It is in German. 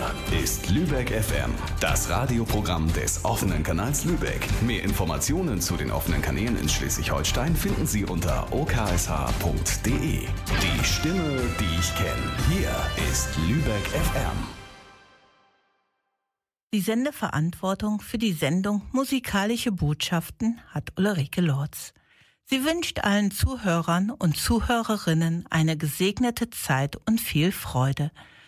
ist Lübeck FM, das Radioprogramm des offenen Kanals Lübeck. Mehr Informationen zu den offenen Kanälen in Schleswig-Holstein finden Sie unter oksh.de. Die Stimme, die ich kenne. Hier ist Lübeck FM. Die Sendeverantwortung für die Sendung Musikalische Botschaften hat Ulrike Lorz. Sie wünscht allen Zuhörern und Zuhörerinnen eine gesegnete Zeit und viel Freude.